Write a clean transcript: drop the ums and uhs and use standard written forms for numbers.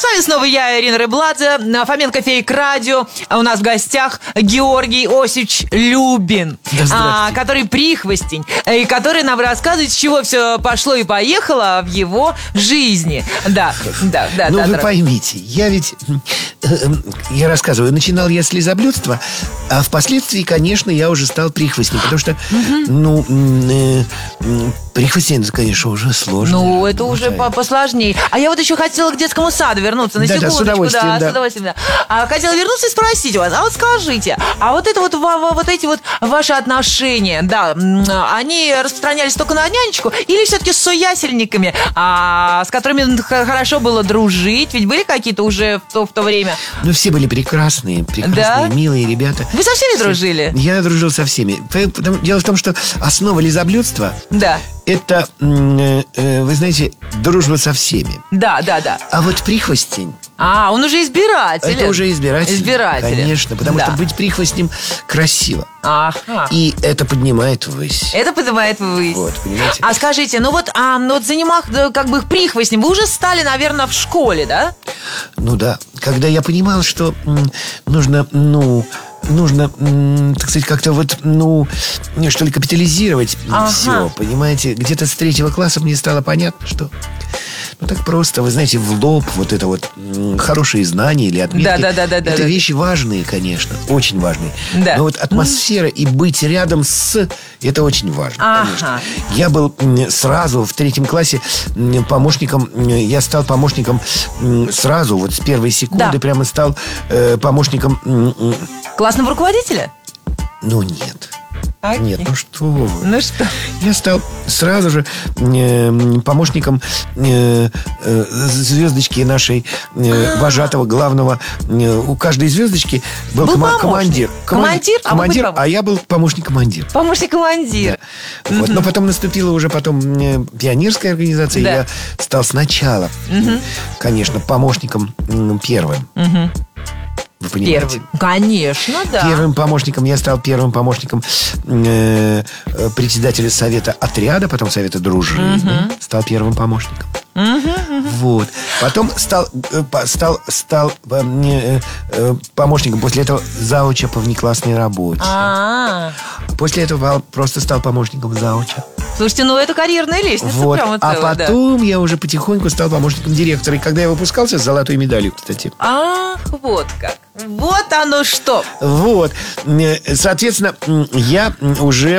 вами снова я, Ирина Рыбладзе, Фоменко Фейк Радио. У нас в гостях Георгий Осипович Любин, который прихвостень, и который нам рассказывает, с чего все пошло и поехало в его жизни. Да. Ну, вы поймите, я рассказываю, начинал я с лизоблюдства, а впоследствии, конечно, я уже стал прихвостнем, потому что, прихвостень, это, конечно, уже сложно. Ну, это уже посложнее. А я вот еще хотела к детскому саду вернуться на секундочку. С удовольствием, с удовольствием. Хотела вернуться и спросить у вас, а вот скажите, а вот это вот эти вот ваши отношения, да, они распространялись только на нянечку или все-таки с соясельниками, с которыми хорошо было дружить? Ведь были какие-то уже в то время? Ну, все были прекрасные, да? милые ребята. Вы со всеми дружили? Я дружил со всеми. Дело в том, что основа лизоблюдства... Да. Это, вы знаете, дружба со всеми. Да. А вот прихвостень... он уже избиратель. Это уже избиратель. Конечно, потому что быть прихвостнем красиво. Ага. И это поднимает ввысь. Вот, понимаете? А скажите, вот занимав как бы прихвостнем, вы уже стали, наверное, в школе, да? Ну да. Когда я понимал, что нужно, так сказать, как-то что ли, капитализировать все, понимаете? Где-то с 3 класса мне стало понятно, что так просто, вы знаете, в лоб вот это вот хорошие знания или отметки. Да. Это вещи важные, конечно, очень важные. Да. Но вот атмосфера и быть рядом это очень важно, конечно. Я был сразу в 3 классе помощником, я стал помощником сразу, вот с первой секунды прямо стал помощником... Классного руководителя? Ну, нет. Нет, ну что вы. Ну что? Я стал сразу же помощником звездочки нашей вожатого главного. У каждой звездочки был командир. Командир, а я был помощник-командир. Помощник-командир. Да. Вот. Но потом наступила уже пионерская организация. Да. Я стал сначала, конечно, помощником первым. Вы понимаете? Первым. Конечно, да. Первым помощником я стал первым помощником председателя совета отряда, потом совета дружины. Стал первым помощником. Вот. Потом стал помощником после этого зауча по внеклассной работе. После этого просто стал помощником зауча. Слушайте, это карьерная лестница. Вот. Прямо целая, потом я уже потихоньку стал помощником директора. И когда я выпускался с золотой медалью, кстати. Вот как. Вот оно что. Вот. Соответственно, я уже